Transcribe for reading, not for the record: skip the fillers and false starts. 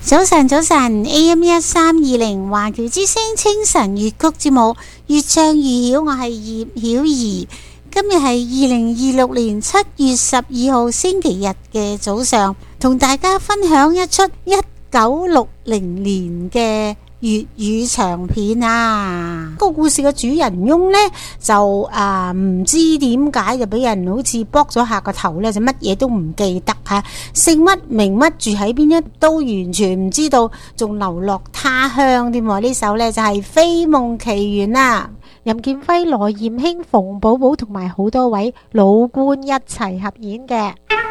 早晨，早晨 AM1320 華僑之聲清晨粵曲節目，越唱越曉，我係葉曉儀。今日係2026年7月12號星期日嘅早上，同大家分享一出1960年嘅粵語長片啊！個故事嘅主人翁呢，就唔知點解就俾人好似剝咗下個頭呢，就乜嘢都唔記得吓，姓乜名乜住喺邊一都完全唔知道，仲流落他鄉添。呢首呢，就係《飛夢奇緣》啦，任劍輝、羅艷卿、馮寶寶同埋好多位老倌一齊合演嘅。